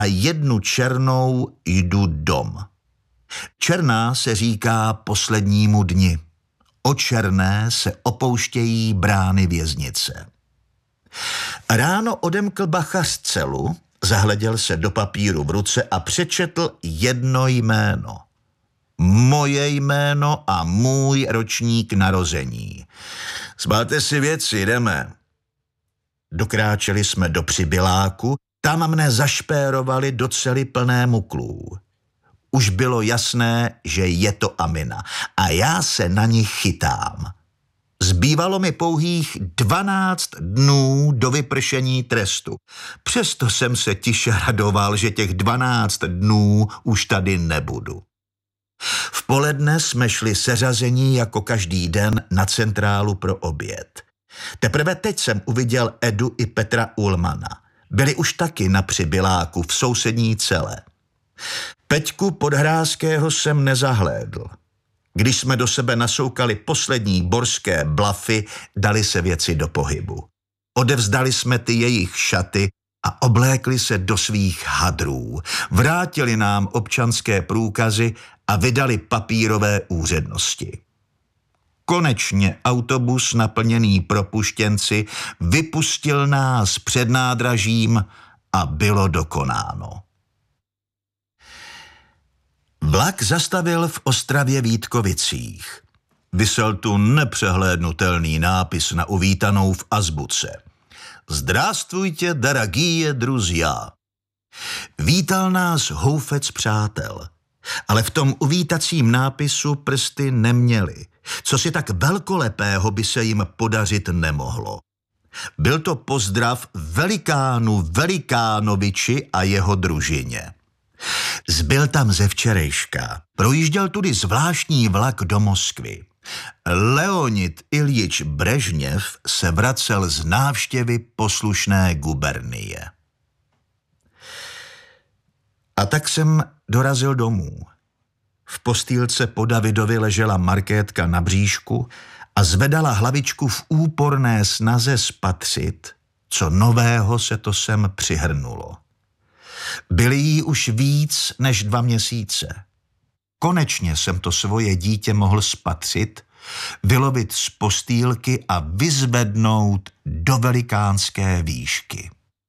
a jednu černou jdu dom. Černá se říká poslednímu dni. O černé se opouštějí brány věznice. Ráno odemkl bachař celu, zahleděl se do papíru v ruce a přečetl jedno jméno. Moje jméno a můj ročník narození. Zbalte si věci, jdeme. Dokráčeli jsme do Přibyláku, tam mne zašpérovali do cely plné muklů. Už bylo jasné, že je to Amina a já se na ní chytám. Zbývalo mi pouhých 12 dnů do vypršení trestu. Přesto jsem se tiše radoval, že těch 12 dnů už tady nebudu. V poledne jsme šli seřazení jako každý den na centrálu pro oběd. Teprve teď jsem uviděl Edu i Petra Ullmana. Byli už taky na Přibyláku v sousední cele. Peťku Podhrázkého jsem nezahlédl. Když jsme do sebe nasoukali poslední borské blafy, dali se věci do pohybu. Odevzdali jsme ty jejich šaty a oblékli se do svých hadrů. Vrátili nám občanské průkazy a vydali papírové úřednosti. Konečně autobus naplněný propuštěnci vypustil nás před nádražím a bylo dokonáno. Vlak zastavil v Ostravě Vítkovicích. Visel tu nepřehlédnutelný nápis na uvítanou v azbuce. Zdravstvujte, daragie druzia. Vítal nás houfec přátel, ale v tom uvítacím nápisu prsty neměli. Co si tak velkolepého by se jim podařit nemohlo. Byl to pozdrav velikánu Velikánoviči a jeho družině. Zbyl tam ze včerejška. Projížděl tudy zvláštní vlak do Moskvy. Leonid Iljič Brežněv se vracel z návštěvy poslušné gubernie. A tak jsem dorazil domů. V postýlce po Davidovi ležela Markétka na bříšku a zvedala hlavičku v úporné snaze spatřit, co nového se to sem přihrnulo. Byly jí už víc než 2 měsíce. Konečně jsem to svoje dítě mohl spatřit, vylovit z postýlky a vyzvednout do velikánské výšky.